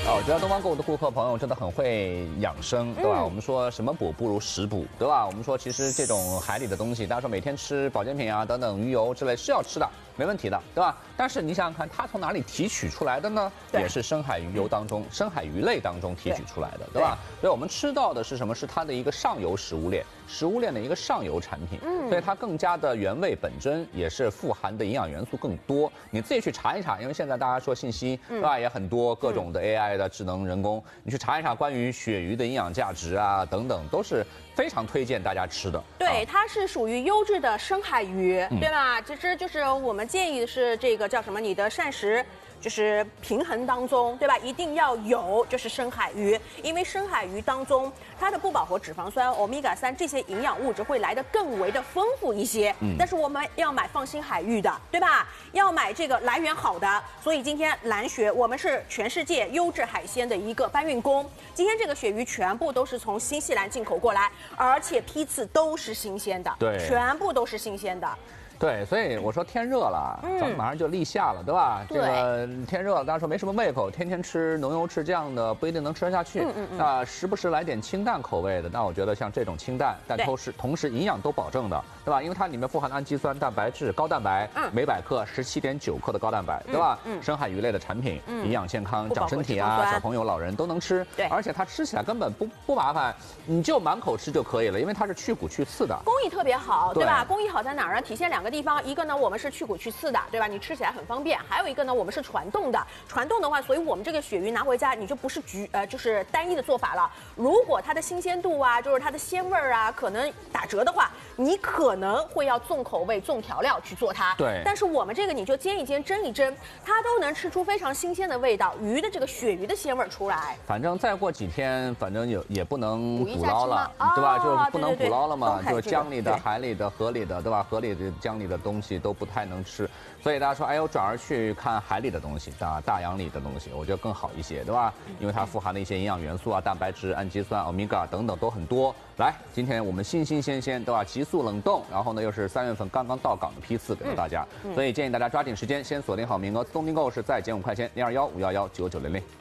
我觉得东方购物的顾客朋友真的很会养生，对吧？我们说什么补不如食补，对吧？我们说其实这种海里的东西，大家说每天吃保健品啊等等鱼油之类是要吃的，没问题的，对吧？但是你想想看，它从哪里提取出来的呢？也是深海鱼油当中、深海鱼类当中提取出来的，对吧？所以我们吃到的是什么？是它的一个上游食物链，食物链的一个上游产品，所以它更加的原味本真，也是富含的营养元素更多。你自己去查一查，因为现在大家说信息，对吧？也很多各种的 AI 的智能人工，你去查一查关于鳕鱼的营养价值啊等等，都是非常推荐大家吃的。 对，它是属于优质的深海鱼，对吧？其实就是我们建议的是这个叫什么？你的膳食。就是平衡当中，对吧？一定要有就是深海鱼，因为深海鱼当中它的不饱和脂肪酸、欧米伽3这些营养物质会来得更为的丰富一些。但是我们要买放心海域的，对吧？要买这个来源好的。所以今天蓝鳕我们是全世界优质海鲜的一个搬运工。今天这个鳕鱼全部都是从新西兰进口过来，而且批次都是新鲜的， 对， 全部都是新鲜的。 对，所以我说天热了，咱们马上就立夏了，对吧？这个天热了，大家说没什么胃口，天天吃浓油赤酱的不一定能吃得下去。那时不时来点清淡口味的，那我觉得像这种清淡，但同时营养都保证的，对吧？因为它里面富含氨基酸、蛋白质、高蛋白，每百克17.9克的高蛋白，对吧？深海鱼类的产品，营养健康，长身体啊，小朋友、老人都能吃。 对， 而且它吃起来根本不麻烦，你就满口吃就可以了，因为它是去骨去刺的， 工艺特别好，对吧？工艺好在哪儿呢？体现两个地方，一个呢，我们是去骨去刺的，对吧？你吃起来很方便。还有一个呢，我们是传冻的。传冻的话，所以我们这个鳕鱼拿回家，你就不是就是单一的做法了。如果它的新鲜度啊，就是它的鲜味儿啊，可能打折的话，你可能会要重口味、重调料去做它。 对。 但是我们这个你就煎一煎、蒸一蒸，它都能吃出非常新鲜的味道，鱼的这个鳕鱼的鲜味出来。 反正再过几天，反正也不能捕捞了，对吧？就不能捕捞了嘛，就江里的、海里的、河里的，对吧？河里的、江里的东西都不太能吃，所以大家说，哎呦，转而去看海里的东西，大洋里的东西，我觉得更好一些，对吧？因为它富含的一些营养元素啊，蛋白质、氨基酸、欧米伽等等都很多。来，今天我们新鲜，对吧？急速冷冻，然后呢又是3月份刚刚到港的批次给到大家，所以建议大家抓紧时间，先锁定好名额。自动订购是在减5块钱，021-511-9900。